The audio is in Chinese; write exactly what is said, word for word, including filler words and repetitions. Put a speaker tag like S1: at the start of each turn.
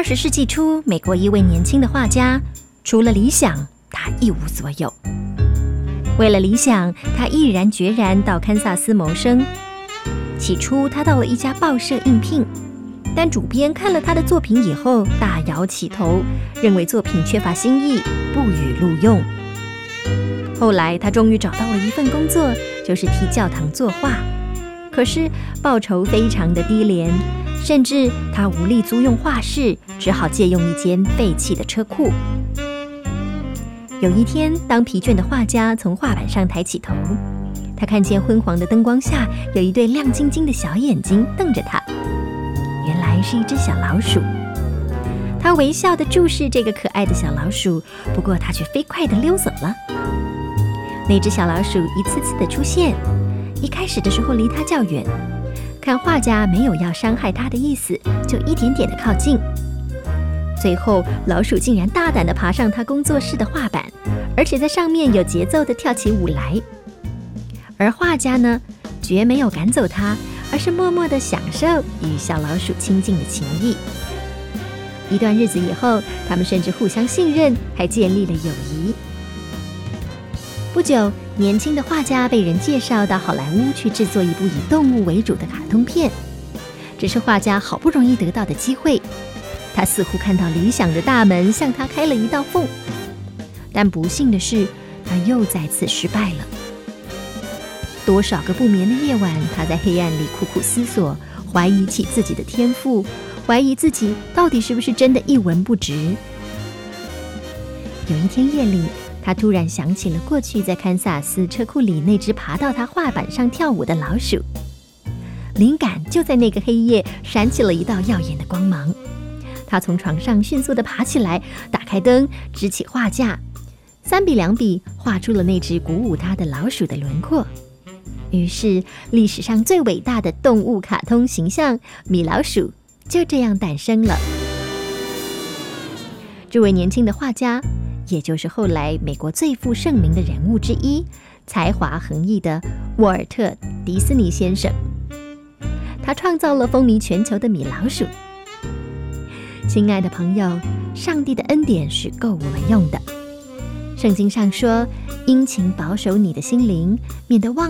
S1: 二十世纪初，美国一位年轻的画家，除了理想，他一无所有。为了理想，他毅然决然到堪萨斯谋生。起初，他到了一家报社应聘，但主编看了他的作品以后，大摇起头，认为作品缺乏新意，不予录用。后来，他终于找到了一份工作，就是替教堂作画。可是报酬非常的低廉，甚至他无力租用画室，只好借用一间废弃的车库。有一天，当疲倦的画家从画板上抬起头，他看见昏黄的灯光下有一对亮晶晶的小眼睛瞪着他，原来是一只小老鼠。他微笑地注视这个可爱的小老鼠，不过他却飞快地溜走了。那只小老鼠一次次地出现，一开始的时候离他较远，看画家没有要伤害他的意思，就一点点地靠近。最后，老鼠竟然大胆地爬上他工作室的画板，而且在上面有节奏地跳起舞来。而画家呢，绝没有赶走他，而是默默地享受与小老鼠亲近的情谊。一段日子以后，他们甚至互相信任，还建立了友谊。不久，年轻的画家被人介绍到好莱坞去制作一部以动物为主的卡通片，这是画家好不容易得到的机会。他似乎看到理想的大门向他开了一道缝，但不幸的是，他又再次失败了。多少个不眠的夜晚，他在黑暗里苦苦思索，怀疑起自己的天赋，怀疑自己到底是不是真的一文不值。有一天夜里，他突然想起了过去在堪萨斯车库里那只爬到他画板上跳舞的老鼠，灵感就在那个黑夜闪起了一道耀眼的光芒。他从床上迅速地爬起来，打开灯，支起画架，三笔两笔画出了那只鼓舞他的老鼠的轮廓。于是，历史上最伟大的动物卡通形象米老鼠就这样诞生了。这位年轻的画家，也就是后来美国最负盛名的人物之一，才华横溢的沃尔特·迪斯尼先生。他创造了风靡全球的米老鼠。亲爱的朋友，上帝的恩典是够我们用的。圣经上说，殷勤保守你的心灵，免得忘